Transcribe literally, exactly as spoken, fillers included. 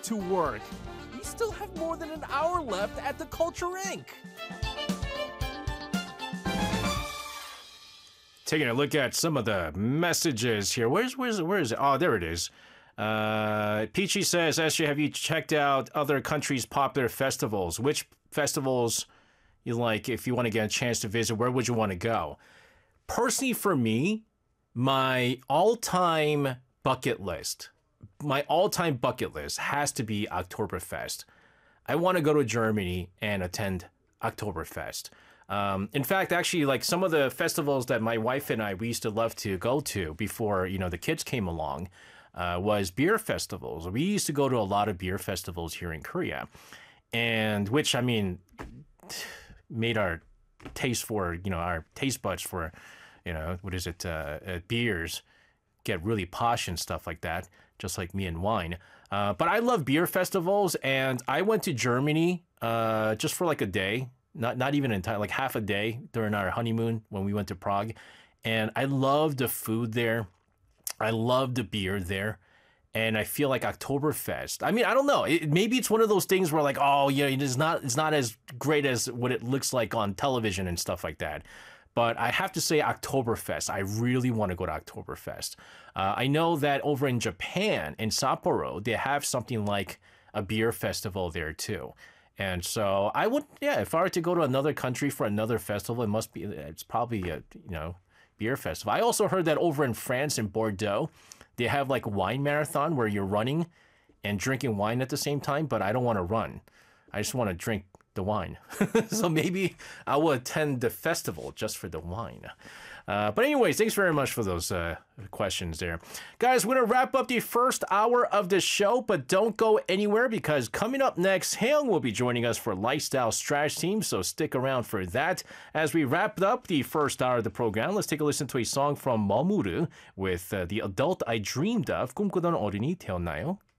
to work. We still have more than an hour left at the Culture Incorporated. Taking a look at some of the messages here. Where's where's where is it? Oh, there it is. Uh, Peachy says, S J, have you checked out other countries' popular festivals? Which festivals you like? If you want to get a chance to visit, where would you want to go? Personally, for me, my all-time bucket list, my all-time bucket list has to be Oktoberfest. I want to go to Germany and attend Oktoberfest. Um, in fact, actually, like some of the festivals that my wife and I, we used to love to go to before, you know, the kids came along, uh, was beer festivals. We used to go to a lot of beer festivals here in Korea, and which, I mean, made our taste for, you know, our taste buds for, you know, what is it, uh, uh, beers get really posh and stuff like that, just like me and wine. Uh, but I love beer festivals, and I went to Germany uh, just for like a day. Not not even entire, like half a day during our honeymoon when we went to Prague. And I love the food there. I love the beer there. And I feel like Oktoberfest, I mean, I don't know. It, maybe it's one of those things where like, oh, yeah, it's not, it's not as great as what it looks like on television and stuff like that. But I have to say Oktoberfest. I really want to go to Oktoberfest. Uh, I know that over in Japan, in Sapporo, they have something like a beer festival there too. And so I would, yeah, if I were to go to another country for another festival, it must be, it's probably a, you know, beer festival. I also heard that over in France, in Bordeaux, they have like wine marathon where you're running and drinking wine at the same time, but I don't want to run. I just want to drink the wine. So maybe I will attend the festival just for the wine. Uh, but anyways, thanks very much for those uh, questions there. Guys, we're going to wrap up the first hour of the show, but don't go anywhere because coming up next, Haeyoung will be joining us for Lifestyle Strategy Team, so stick around for that. As we wrap up the first hour of the program, let's take a listen to a song from Mamoru with uh, The Adult I Dreamed Of, 꿈꾸던 어른이 되었나요?